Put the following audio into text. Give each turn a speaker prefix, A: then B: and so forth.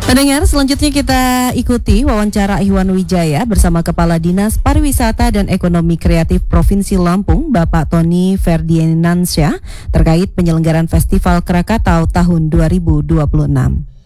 A: Pendengar, selanjutnya kita ikuti wawancara Iwan Wijaya bersama Kepala Dinas Pariwisata dan Ekonomi Kreatif Provinsi Lampung, Bapak Tony Ferdiansyah, terkait penyelenggaraan Festival Krakatau tahun 2026.